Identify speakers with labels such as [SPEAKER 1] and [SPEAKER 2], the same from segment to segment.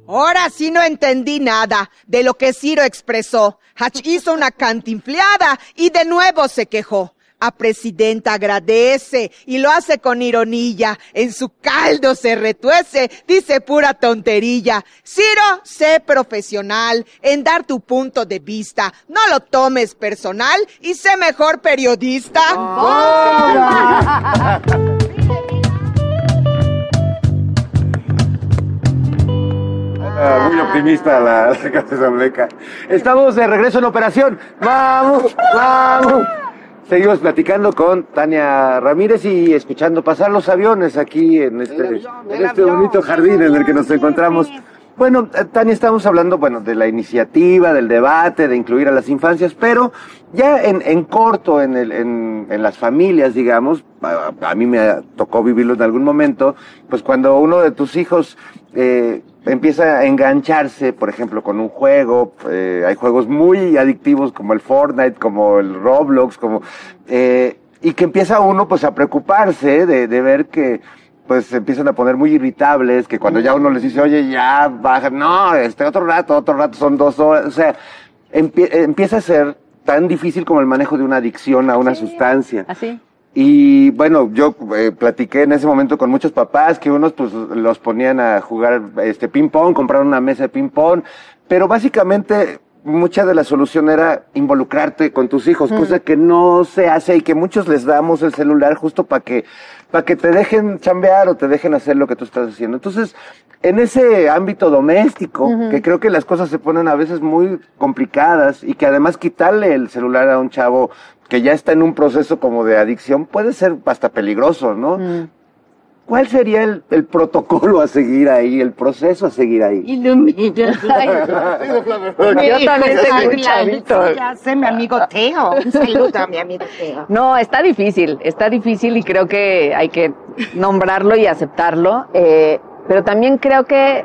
[SPEAKER 1] Ahora sí no entendí nada de lo que Ciro expresó. Hach hizo una cantinfleada y de nuevo se quejó. A presidenta agradece y lo hace con ironía. En su caldo se retuece, dice pura tontería. Ciro, sé profesional en dar tu punto de vista. No lo tomes personal y sé mejor periodista.
[SPEAKER 2] Muy optimista la Casa Blanca. Estamos de regreso en operación. ¡Vamos! ¡Vamos! Seguimos platicando con Tania Ramírez y escuchando pasar los aviones aquí en este bonito jardín en el que nos encontramos. Bueno, Tania, estamos hablando, de la iniciativa, del debate, de incluir a las infancias, pero ya en corto, en las familias, digamos, a mí me tocó vivirlo en algún momento, pues cuando uno de tus hijos empieza a engancharse, por ejemplo, con un juego, hay juegos muy adictivos como el Fortnite, como el Roblox, y que empieza uno pues a preocuparse de ver que pues se empiezan a poner muy irritables, que cuando ya uno les dice, oye, ya, baja, no, otro rato, son 2 horas, o sea, empieza a ser tan difícil como el manejo de una adicción a una sustancia.
[SPEAKER 3] Así.
[SPEAKER 2] Y bueno, yo platiqué en ese momento con muchos papás que unos pues los ponían a jugar ping pong, compraron una mesa de ping pong, pero básicamente mucha de la solución era involucrarte con tus hijos, cosa que no se hace y que muchos les damos el celular justo para que te dejen chambear o te dejen hacer lo que tú estás haciendo. Entonces, en ese ámbito doméstico, que creo que las cosas se ponen a veces muy complicadas y que además quitarle el celular a un chavo que ya está en un proceso como de adicción puede ser hasta peligroso, ¿no? ¿Cuál sería el protocolo a seguir ahí, el proceso a seguir ahí?
[SPEAKER 4] Yo también tengo un chavito. Ya sé, mi amigo Teo. Un saludo a mi amigo Teo.
[SPEAKER 3] No, está difícil y creo que hay que nombrarlo y aceptarlo, pero también creo que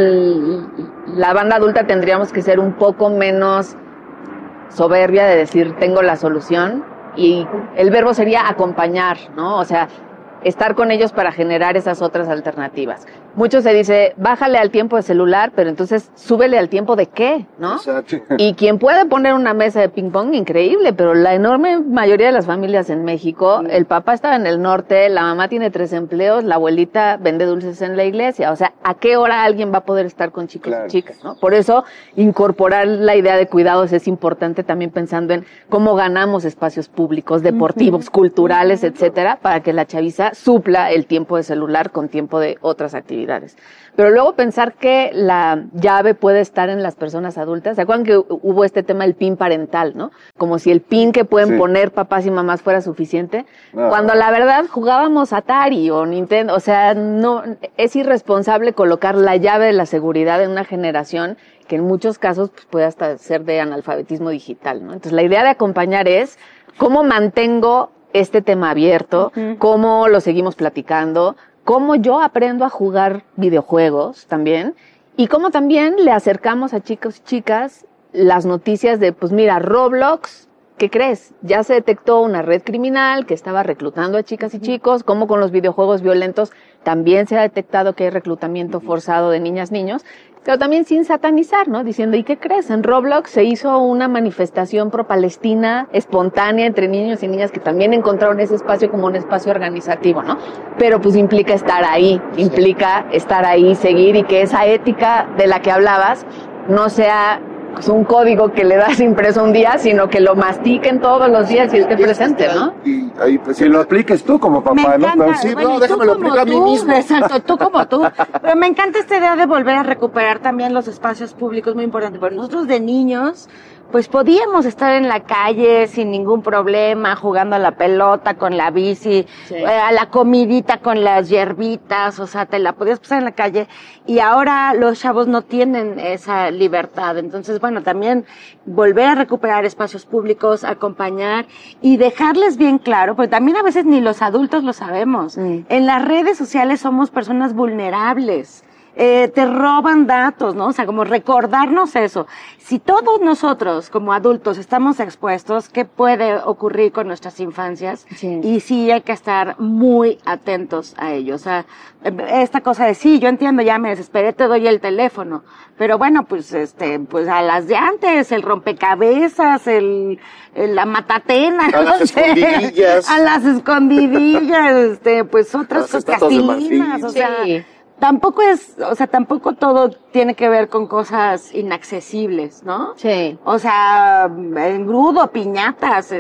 [SPEAKER 3] la banda adulta tendríamos que ser un poco menos soberbia de decir tengo la solución, y el verbo sería acompañar, ¿no? O sea, estar con ellos para generar esas otras alternativas. Mucho se dice, bájale al tiempo de celular, pero entonces súbele al tiempo de qué, ¿no?
[SPEAKER 2] Exacto.
[SPEAKER 3] Y quien puede poner una mesa de ping pong, increíble, pero la enorme mayoría de las familias en México, el papá estaba en el norte, la mamá tiene 3 empleos, la abuelita vende dulces en la iglesia. O sea, ¿a qué hora alguien va a poder estar con chicos y chicas, ¿no? Por eso, incorporar la idea de cuidados es importante, también pensando en cómo ganamos espacios públicos, deportivos, culturales, etcétera, para que la chaviza supla el tiempo de celular con tiempo de otras actividades. Pero luego pensar que la llave puede estar en las personas adultas. ¿Se acuerdan que hubo este tema del PIN parental, no? Como si el PIN que pueden poner papás y mamás fuera suficiente. Cuando la verdad jugábamos Atari o Nintendo. O sea, no, es irresponsable colocar la llave de la seguridad en una generación que en muchos casos pues, puede hasta ser de analfabetismo digital, ¿no? Entonces la idea de acompañar es cómo mantengo este tema abierto, cómo lo seguimos platicando, cómo yo aprendo a jugar videojuegos también, y cómo también le acercamos a chicos y chicas las noticias de, pues mira, Roblox, ¿qué crees? Ya se detectó una red criminal que estaba reclutando a chicas y chicos, como con los videojuegos violentos también se ha detectado que hay reclutamiento forzado de niñas, niños, pero también sin satanizar, ¿no? Diciendo, ¿y qué crees? En Roblox se hizo una manifestación pro-palestina espontánea entre niños y niñas que también encontraron ese espacio como un espacio organizativo, ¿no? Pero pues implica estar ahí, seguir, y que esa ética de la que hablabas no sea pues, un código que le das impreso un día, sino que lo mastiquen todos los días y esté presente, ¿no?
[SPEAKER 2] Ahí, pues, si lo apliques tú como papá,
[SPEAKER 4] ¿no?
[SPEAKER 2] Pero sí,
[SPEAKER 4] bueno,
[SPEAKER 2] no, déjame lo aplicar a mí mismo.
[SPEAKER 4] Exacto, tú como tú. Pero me encanta esta idea de volver a recuperar también los espacios públicos, muy importante. Porque nosotros de niños, pues podíamos estar en la calle sin ningún problema, jugando a la pelota, con la bici, a la comidita con las hierbitas, o sea, te la podías pasar en la calle. Y ahora los chavos no tienen esa libertad. Entonces, bueno, también volver a recuperar espacios públicos, acompañar y dejarles bien claro, porque también a veces ni los adultos lo sabemos. En las redes sociales somos personas vulnerables. te roban datos, ¿no? O sea, como recordarnos eso. Si todos nosotros, como adultos, estamos expuestos, ¿qué puede ocurrir con nuestras infancias?
[SPEAKER 3] Sí.
[SPEAKER 4] Y sí hay que estar muy atentos a ello. O sea, esta cosa de sí, yo entiendo, ya me desesperé, te doy el teléfono. Pero bueno, pues pues a las de antes, el rompecabezas, la matatena,
[SPEAKER 5] a las escondidillas.
[SPEAKER 4] A las escondidillas, pues otras
[SPEAKER 5] Las estatuas de marfil.
[SPEAKER 4] plastilinas, o sea,
[SPEAKER 3] Sí.
[SPEAKER 4] tampoco todo tiene que ver con cosas inaccesibles, ¿no?
[SPEAKER 3] Sí.
[SPEAKER 4] O sea, engrudo, piñatas,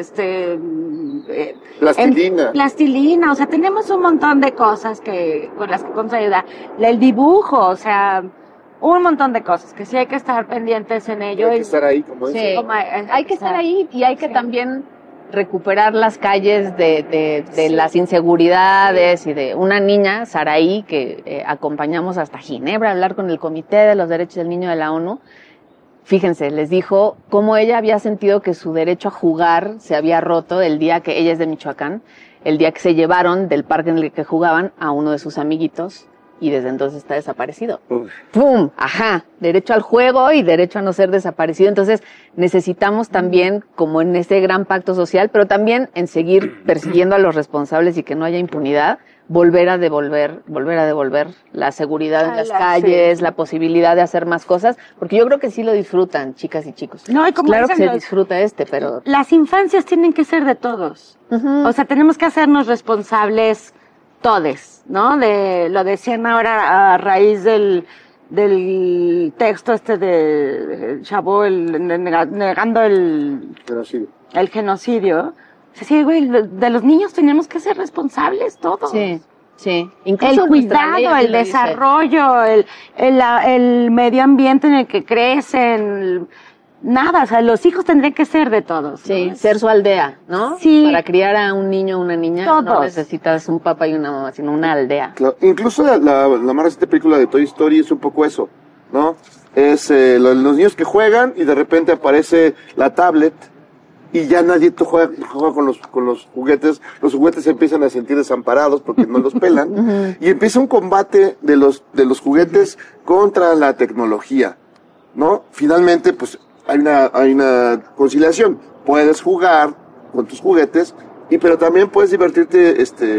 [SPEAKER 5] Plastilina.
[SPEAKER 4] Plastilina, o sea, tenemos un montón de cosas con las que podemos ayudar. El dibujo, o sea, un montón de cosas que sí hay que estar pendientes en ello.
[SPEAKER 5] Hay que estar ahí, como
[SPEAKER 3] Sí.
[SPEAKER 5] dice.
[SPEAKER 3] Hay que estar ahí y hay que también recuperar las calles de las inseguridades y de una niña, Saraí, que acompañamos hasta Ginebra a hablar con el Comité de los Derechos del Niño de la ONU. Fíjense, les dijo cómo ella había sentido que su derecho a jugar se había roto el día que ella es de Michoacán, el día que se llevaron del parque en el que jugaban a uno de sus amiguitos y desde entonces está desaparecido.
[SPEAKER 2] Uf.
[SPEAKER 3] ¡Pum! Ajá, derecho al juego y derecho a no ser desaparecido. Entonces necesitamos también, como en ese gran pacto social, pero también en seguir persiguiendo a los responsables y que no haya impunidad, volver a devolver la seguridad en las calles, la posibilidad de hacer más cosas, porque yo creo que sí lo disfrutan, chicas y chicos.
[SPEAKER 4] No, y como
[SPEAKER 3] claro que
[SPEAKER 4] dicen
[SPEAKER 3] se
[SPEAKER 4] los-
[SPEAKER 3] disfruta pero...
[SPEAKER 4] Las infancias tienen que ser de todos.
[SPEAKER 3] Ujú.
[SPEAKER 4] O sea, tenemos que hacernos responsables todes, ¿no? Lo decían ahora a raíz del texto de Chabot, negando
[SPEAKER 5] Pero sí.
[SPEAKER 4] el genocidio. O sea, sí, güey, de los niños tenemos que ser responsables todos.
[SPEAKER 3] Sí, sí.
[SPEAKER 4] El
[SPEAKER 3] Incluso nuestra ley
[SPEAKER 4] cuidado,
[SPEAKER 3] así
[SPEAKER 4] el
[SPEAKER 3] lo dice.
[SPEAKER 4] desarrollo, el medio ambiente en el que crecen, nada, o sea, los hijos tendrían que ser de todos.
[SPEAKER 3] Sí,
[SPEAKER 4] ¿no?
[SPEAKER 3] ser su aldea, ¿no?
[SPEAKER 4] Sí.
[SPEAKER 3] Para criar a un niño o una niña no
[SPEAKER 4] Todos.
[SPEAKER 3] necesitas un papá y una mamá, sino una aldea.
[SPEAKER 5] Claro, incluso la más reciente película de Toy Story es un poco eso, ¿no? Es los niños que juegan y de repente aparece la tablet y ya nadie juega con los juguetes. Los juguetes se empiezan a sentir desamparados porque no los pelan y empieza un combate de los juguetes contra la tecnología, ¿no? Finalmente, pues hay una conciliación. Puedes jugar con tus juguetes pero también puedes divertirte,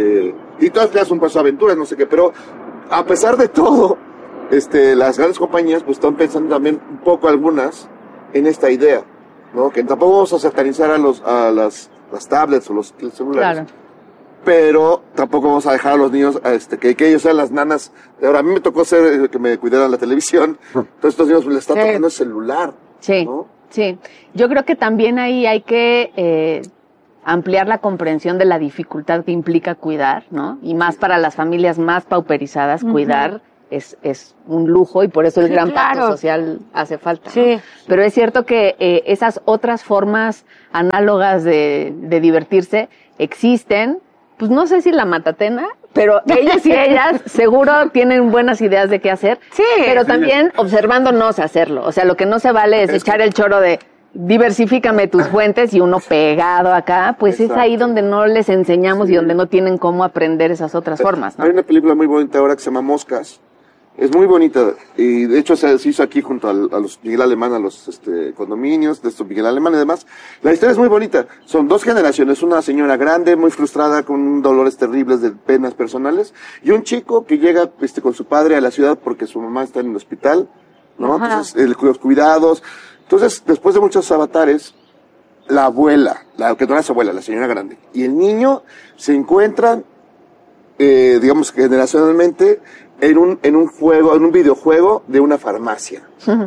[SPEAKER 5] y todas creas un paso de aventuras, no sé qué, pero a pesar de todo, las grandes compañías pues están pensando también un poco algunas en esta idea, ¿no? Que tampoco vamos a satanizar a las tablets o los celulares.
[SPEAKER 3] Claro.
[SPEAKER 5] Pero tampoco vamos a dejar a los niños que ellos sean las nanas. Ahora, a mí me tocó ser que me cuidaran la televisión. Entonces, estos niños les está tocando el celular.
[SPEAKER 3] Sí,
[SPEAKER 5] ¿no?
[SPEAKER 3] sí. Yo creo que también ahí hay que ampliar la comprensión de la dificultad que implica cuidar, ¿no? Y más para las familias más pauperizadas, cuidar es un lujo y por eso el gran pacto social hace falta, ¿no?
[SPEAKER 4] Sí.
[SPEAKER 3] Pero es cierto que esas otras formas análogas de divertirse existen. Pues no sé si la matatena, pero ellos y ellas seguro tienen buenas ideas de qué hacer.
[SPEAKER 4] Sí.
[SPEAKER 3] Pero también observándonos hacerlo. O sea, lo que no se vale es echar el choro de diversifícame tus fuentes y uno pegado acá. Pues
[SPEAKER 5] Exacto.
[SPEAKER 3] es ahí donde no les enseñamos y donde no tienen cómo aprender esas otras formas, ¿no?
[SPEAKER 5] Hay una película muy bonita ahora que se llama Moscas. Es muy bonita y de hecho se hizo aquí junto a los Miguel Alemán, a los condominios de estos Miguel Alemán y demás. La historia es muy bonita. Son dos generaciones, una señora grande, muy frustrada, con dolores terribles de penas personales, y un chico que llega con su padre a la ciudad porque su mamá está en el hospital, ¿no?
[SPEAKER 4] Ajá.
[SPEAKER 5] Entonces, los cuidados. Entonces, después de muchos avatares, la abuela, que no era su abuela, la señora grande, y el niño se encuentran, digamos, generacionalmente, en un videojuego de una farmacia.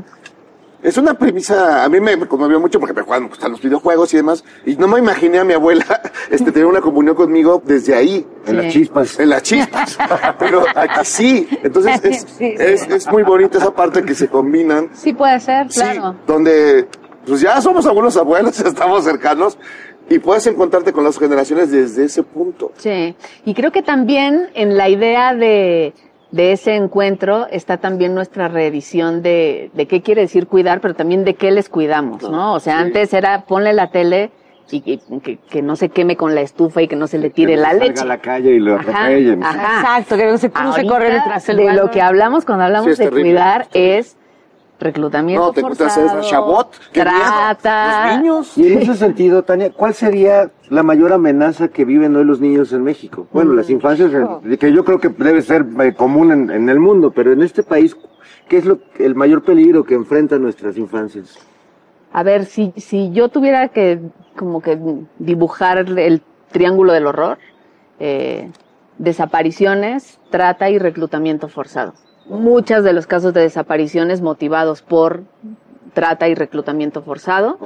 [SPEAKER 5] Es una premisa, a mí me conmovió mucho porque me gustan los videojuegos y demás, y no me imaginé a mi abuela tener una comunión conmigo desde ahí.
[SPEAKER 2] En las chispas.
[SPEAKER 5] En las chispas. Pero aquí sí. Entonces es muy bonita esa parte que se combinan.
[SPEAKER 3] Sí puede ser,
[SPEAKER 5] Sí,
[SPEAKER 3] claro.
[SPEAKER 5] donde pues ya somos algunos abuelos, ya estamos cercanos, y puedes encontrarte con las generaciones desde ese punto.
[SPEAKER 3] Sí, y creo que también en la idea de ese encuentro está también nuestra reedición de qué quiere decir cuidar, pero también de qué les cuidamos, ¿no? O sea,
[SPEAKER 5] Sí.
[SPEAKER 3] antes era ponle la tele y que no se queme con la estufa y que no se le tire la leche.
[SPEAKER 2] Salga a la calle y lo atropellen.
[SPEAKER 4] Exacto, que no se cruce
[SPEAKER 3] Ahorita,
[SPEAKER 4] corriendo tras el
[SPEAKER 3] de
[SPEAKER 4] balón.
[SPEAKER 3] lo que hablamos cuando hablamos
[SPEAKER 5] Sí, es
[SPEAKER 3] de
[SPEAKER 5] terrible.
[SPEAKER 3] cuidar es reclutamiento
[SPEAKER 5] No, te
[SPEAKER 3] forzado,
[SPEAKER 5] quitas esa chabot, qué miedo.
[SPEAKER 3] trata.
[SPEAKER 5] Los niños.
[SPEAKER 2] Y en ese sentido, Tania, ¿cuál sería la mayor amenaza que viven hoy los niños en México? Bueno, las infancias, que yo creo que debe ser común en el mundo, pero en este país, ¿qué es el mayor peligro que enfrentan nuestras infancias?
[SPEAKER 3] A ver, si yo tuviera que como que dibujar el triángulo del horror, desapariciones, trata y reclutamiento forzado. Muchos de los casos de desapariciones motivados por trata y reclutamiento forzado.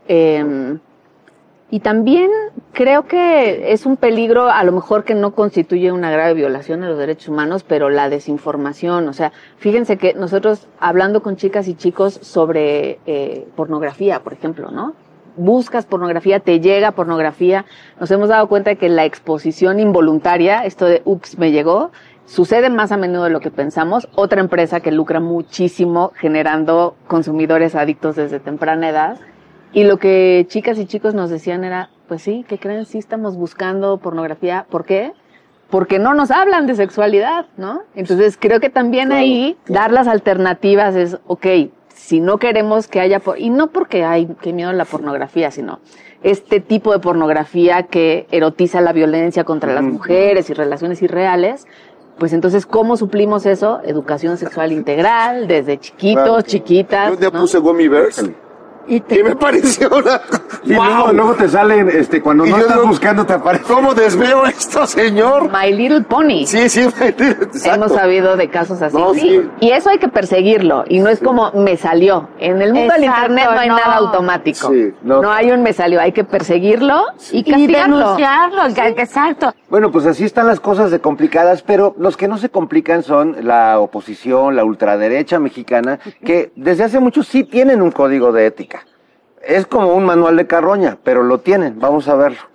[SPEAKER 3] Y también creo que es un peligro, a lo mejor que no constituye una grave violación de los derechos humanos, pero la desinformación. O sea, fíjense que nosotros hablando con chicas y chicos sobre pornografía, por ejemplo, ¿no? Buscas pornografía, te llega pornografía. Nos hemos dado cuenta de que la exposición involuntaria, esto de ups, me llegó, sucede más a menudo de lo que pensamos. Otra empresa que lucra muchísimo generando consumidores adictos desde temprana edad. Y lo que chicas y chicos nos decían era, pues sí, ¿qué creen? Sí estamos buscando pornografía. ¿Por qué? Porque no nos hablan de sexualidad, ¿no? Entonces creo que también ahí dar las alternativas es, ok, si no queremos que haya, y no porque hay que miedo a la pornografía, sino este tipo de pornografía que erotiza la violencia contra las mujeres y relaciones irreales, pues entonces, ¿cómo suplimos eso? Educación sexual integral, desde chiquitos, chiquitas.
[SPEAKER 5] Yo un día
[SPEAKER 3] ¿no?
[SPEAKER 5] puse Gummy Bears.
[SPEAKER 4] Y te-
[SPEAKER 5] ¿Qué me pareció?
[SPEAKER 2] Sí,
[SPEAKER 5] ¡Wow!
[SPEAKER 2] luego te salen, cuando
[SPEAKER 5] Y
[SPEAKER 2] no
[SPEAKER 5] yo
[SPEAKER 2] estás
[SPEAKER 5] digo,
[SPEAKER 2] buscando te aparece.
[SPEAKER 5] ¿Cómo desveo esto, señor?
[SPEAKER 3] My Little Pony.
[SPEAKER 5] Sí, exacto.
[SPEAKER 3] Hemos sabido de casos así.
[SPEAKER 5] No, sí.
[SPEAKER 3] Y eso hay que perseguirlo. Y no es como me salió. En el mundo del
[SPEAKER 4] Exacto,
[SPEAKER 3] internet no hay
[SPEAKER 4] no.
[SPEAKER 3] nada automático.
[SPEAKER 2] Sí, no.
[SPEAKER 3] no hay un me salió. Hay que perseguirlo y
[SPEAKER 4] y
[SPEAKER 3] castigarlo.
[SPEAKER 4] denunciarlo, exacto.
[SPEAKER 2] Bueno, pues así están las cosas de complicadas, pero los que no se complican son la oposición, la ultraderecha mexicana, que desde hace mucho sí tienen un código de ética. Es como un manual de carroña, pero lo tienen. Vamos a verlo.